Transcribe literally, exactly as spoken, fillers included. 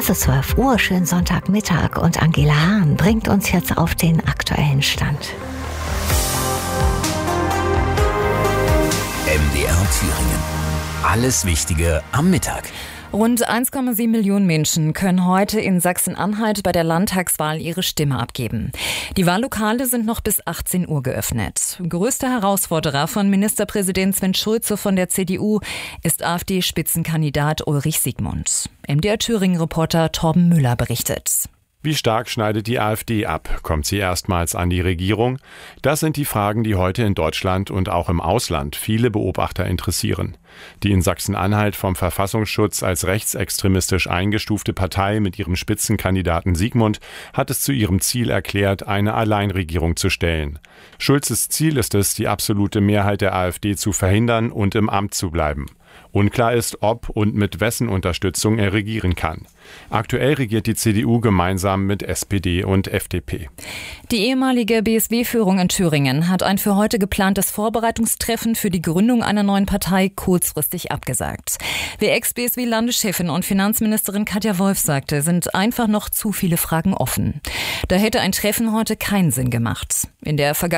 Es ist zwölf Uhr, schönen Sonntagmittag und Angela Hahn bringt uns jetzt auf den aktuellen Stand. M D R Thüringen. Alles Wichtige am Mittag. Rund eins Komma sieben Millionen Menschen können heute in Sachsen-Anhalt bei der Landtagswahl ihre Stimme abgeben. Die Wahllokale sind noch bis achtzehn Uhr geöffnet. Größter Herausforderer von Ministerpräsident Sven Schulze von der C D U ist AfD-Spitzenkandidat Ulrich Siegmund. M D R Thüringen-Reporter Torben Müller berichtet. Wie stark schneidet die AfD ab? Kommt sie erstmals an die Regierung? Das sind die Fragen, die heute in Deutschland und auch im Ausland viele Beobachter interessieren. Die in Sachsen-Anhalt vom Verfassungsschutz als rechtsextremistisch eingestufte Partei mit ihrem Spitzenkandidaten Siegmund hat es zu ihrem Ziel erklärt, eine Alleinregierung zu stellen. Schulzes Ziel ist es, die absolute Mehrheit der AfD zu verhindern und im Amt zu bleiben. Unklar ist, ob und mit wessen Unterstützung er regieren kann. Aktuell regiert die C D U gemeinsam mit S P D und F D P. Die ehemalige B S W-Führung in Thüringen hat ein für heute geplantes Vorbereitungstreffen für die Gründung einer neuen Partei kurzfristig abgesagt. Wie Ex-B S W-Landeschefin und Finanzministerin Katja Wolf sagte, sind einfach noch zu viele Fragen offen. Da hätte ein Treffen heute keinen Sinn gemacht. In der Vergangenheit